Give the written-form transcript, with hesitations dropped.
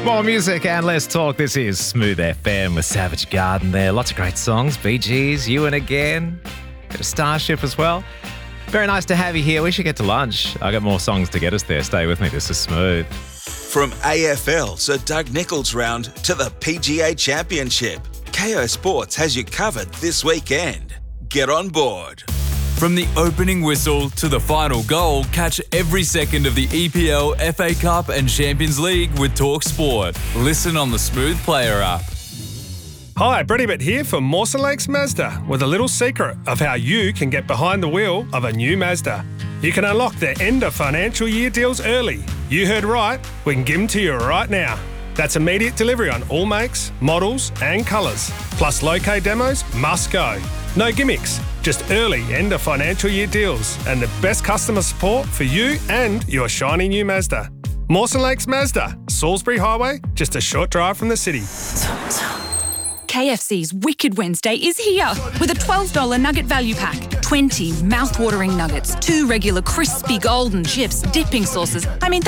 More music and less talk. This is Smooth FM with Savage Garden there. Lots of great songs. Bee Gees, You and Again. Bit of Starship as well. Very nice to have you here. We should get to lunch. I got more songs to get us there. Stay with me. This is Smooth. From AFL Sir Doug Nicholls round to the PGA Championship, KO Sports has you covered this weekend. Get on board. From the opening whistle to the final goal, catch every second of the EPL, FA Cup and Champions League with Talk Sport. Listen on the Smooth Player app. Hi, Brady Bitt here for Mawson Lakes Mazda with a little secret of how you can get behind the wheel of a new Mazda. You can unlock their end of financial year deals early. You heard right, we can give them to you right now. That's immediate delivery on all makes, models and colours. Plus low-K demos must go. No gimmicks, just early end of financial year deals and the best customer support for you and your shiny new Mazda. Mawson Lakes Mazda, Salisbury Highway, just a short drive from the city. KFC's Wicked Wednesday is here with a $12 nugget value pack. 20 mouth-watering nuggets, 2 regular crispy golden chips, dipping sauces.